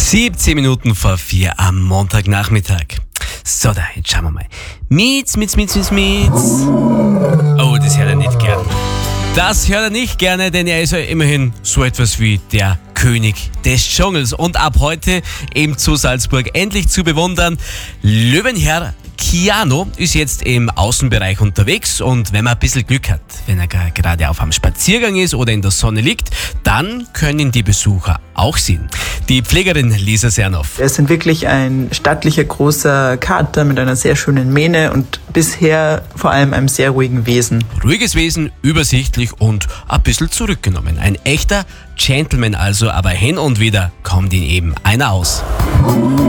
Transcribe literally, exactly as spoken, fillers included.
siebzehn Minuten vor vier am Montagnachmittag. So, da, jetzt schauen wir mal. Mietz, Mietz, Mietz, Mietz, Mietz. Oh, das hört er nicht gern. Das hört er nicht gerne, denn er ist ja immerhin so etwas wie der König des Dschungels. Und ab heute eben zu Salzburg endlich zu bewundern. Löwenherr Keanu ist jetzt im Außenbereich unterwegs und wenn man ein bisschen Glück hat, wenn er gerade auf einem Spaziergang ist oder in der Sonne liegt, dann können die Besucher auch sehen. Die Pflegerin Lisa Sernoff. Er ist wirklich ein stattlicher, großer Kater mit einer sehr schönen Mähne und bisher vor allem einem sehr ruhigen Wesen. Ruhiges Wesen, übersichtlich und ein bisschen zurückgenommen. Ein echter Gentleman also, aber hin und wieder kommt ihn eben einer aus.